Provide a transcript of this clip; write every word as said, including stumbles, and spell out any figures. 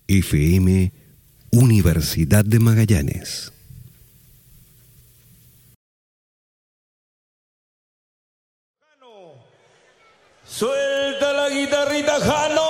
F M Universidad de Magallanes. Suelta la guitarrita, Jano.